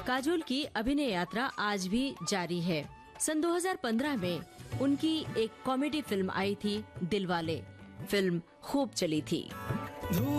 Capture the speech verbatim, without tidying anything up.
काजोल की अभिनय यात्रा आज भी जारी है। सन दो हज़ार पंद्रह में उनकी एक कॉमेडी फिल्म आई थी दिलवाले। फिल्म खूब चली थी।